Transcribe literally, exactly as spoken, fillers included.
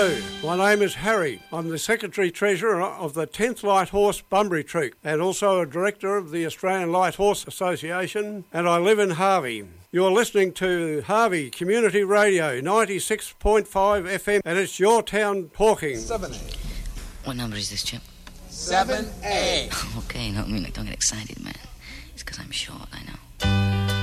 Hello, my name is Harry. I'm the Secretary-Treasurer of the tenth Light Horse Bunbury Troop and also a Director of the Australian Light Horse Association, and I live in Harvey. You're listening to Harvey Community Radio, ninety-six point five F M, and it's your town talking. seven A. What number is this, Chip? seven A. Okay, no, I mean, don't get excited, man. It's because I'm short, I know.